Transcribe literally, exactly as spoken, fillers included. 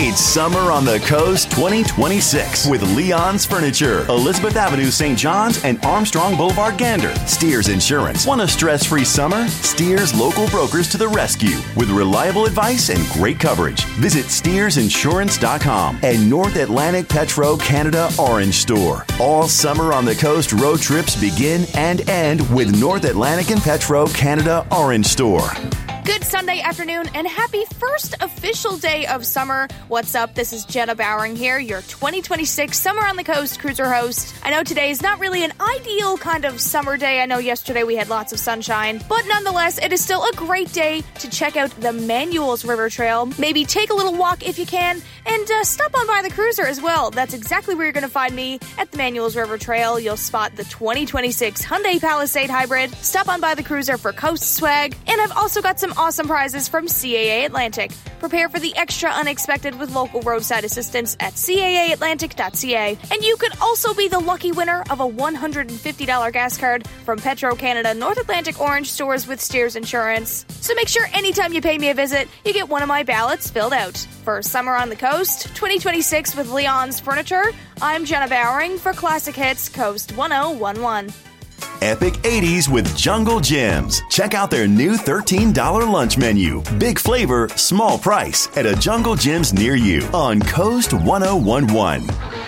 It's Summer on the Coast twenty twenty-six with Leon's Furniture, Elizabeth Avenue, Saint John's, and Armstrong Boulevard, Gander. Steers Insurance. Want a stress-free summer? Steers local brokers to the rescue with reliable advice and great coverage. Visit steers insurance dot com and North Atlantic Petro Canada Orange Store. All Summer on the Coast road trips begin and end with North Atlantic and Petro Canada Orange Store. Good Sunday afternoon and happy first official day of summer. What's up? This is Jenna Bowering here, your twenty twenty-six Summer on the Coast cruiser host. I know today is not really an ideal kind of summer day. I know yesterday we had lots of sunshine, but nonetheless, it is still a great day to check out the Manuals River Trail. Maybe take a little walk if you can, and uh, stop on by the cruiser as well. That's exactly where you're going to find me at the Manuals River Trail. You'll spot the twenty twenty-six Hyundai Palisade Hybrid. Stop on by the cruiser for coast swag, and I've also got some awesome prizes from C A A Atlantic. Prepare for the extra unexpected with local roadside assistance at C A A atlantic dot C A. And you could also be the lucky winner of a one hundred fifty dollars gas card from Petro Canada North Atlantic Orange Stores with Steers Insurance. So make sure anytime you pay me a visit, you get one of my ballots filled out. For Summer on the Coast twenty twenty-six with Leon's Furniture, I'm Jenna Bowering for Classic Hits Coast one oh one one. Epic eighties with Jungle Gyms. Check out their new thirteen dollars lunch menu. Big flavor, small price at a Jungle Gyms near you on Coast one oh one one.